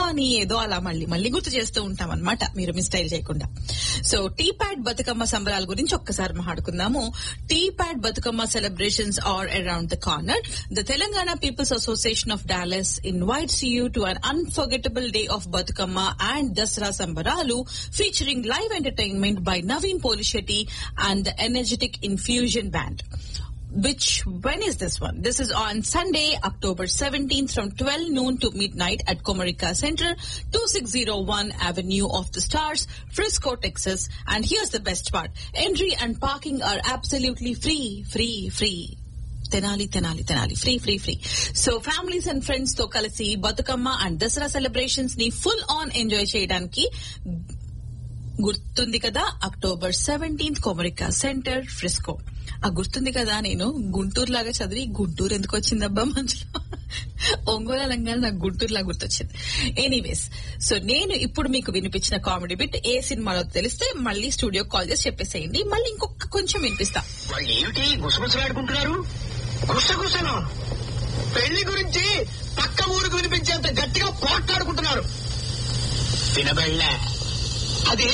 అని ఏదో అలా మళ్ళీ మళ్ళీ గుర్తు చేస్తూ ఉంటాం అనమాట, మీరు మిస్టైల్ చేయకుండా. సో టీ ప్యాడ్ బతుకమ్మ సంబరాల గురించి ఒక్కసారి మాట్లాడుకుందాము. Tea pad Bathukamma celebrations are around the corner. The Telangana peoples association of Dallas invites you to an unforgettable day of Bathukamma and Dasara సంబరాలు featuring live entertainment by Naveen Polishetty and the energetic Infusion Band. When is this one? This is on Sunday, October 17th from 12 noon to midnight at Comerica Center, 2601 Avenue of the Stars, Frisco, Texas. And here's the best part. Entry and parking are absolutely free. Tenali. Free. So families and friends తో కలిసి Bathukamma and Dasara celebrations ని full on enjoy చేయడానికి గుర్తుంది కదా, October 17th Comerica centre, Frisco. ఆ గుర్తుంది కదా, నేను గుంటూరు లాగా చదివి గుంటూరు ఎందుకు వచ్చిందబ్బా మధ్యలో, ఒంగోలు తెలంగాణ నాకు గుంటూరు లాగా గుర్తొచ్చింది. ఎనీవేస్, సో నేను ఇప్పుడు మీకు వినిపించిన కామెడీ బిట్ ఏ సినిమాలో తెలిస్తే మళ్ళీ స్టూడియో కాల్ చేసి చెప్పేసేయండి, మళ్ళీ ఇంకొక కొంచెం వినిపిస్తా. ఏమిటి గుసగుసలాడుకుంటున్నారు? గుసగుసలు పెళ్లి గురించి పక్క ఊరికి వినిపించేంత గట్టిగా పోట్లాడుకుంటున్నారు. వినబడలే అది.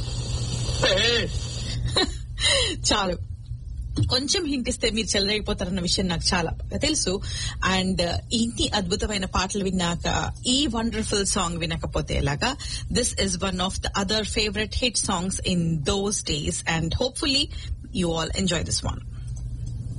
చాలు, కొంచెం హింట్ ఇస్తే మీరు చెలరైపోతారన్న విషయం నాకు చాలా తెలుసు. అండ్ ఇన్ని అద్భుతమైన పాటలు విన్నాక ఈ వండర్ఫుల్ సాంగ్ వినకపోతే ఎలాగా? This is one of the other favourite hit songs in those days and hopefully you all enjoy this one.